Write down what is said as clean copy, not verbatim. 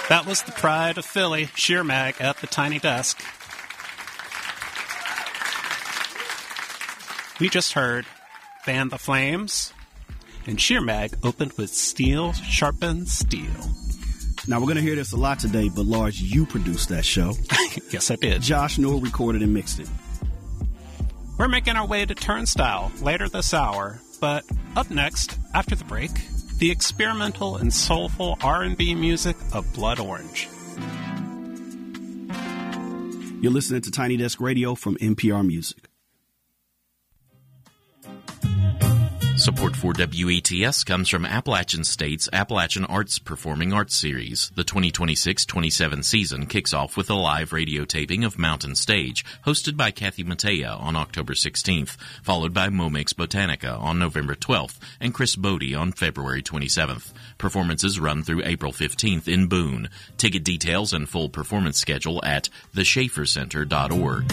That was the pride of Philly, Sheer Mag at the Tiny Desk. We just heard Fan the Flames, and Sheer Mag opened with Steel Sharpens Steel. Now, we're going to hear this a lot today, but Lars, you produced that show. Yes, I did. Josh Newell recorded and mixed it. We're making our way to Turnstile later this hour, but up next, after the break, the experimental and soulful R&B music of Blood Orange. You're listening to Tiny Desk Radio from NPR Music. Support for WETS comes from Appalachian State's Appalachian Arts Performing Arts Series. The 2026-27 season kicks off with a live radio taping of Mountain Stage, hosted by Kathy Mattea on October 16th, followed by Momix Botanica on November 12th and Chris Bodie on February 27th. Performances run through April 15th in Boone. Ticket details and full performance schedule at theschaeffercenter.org.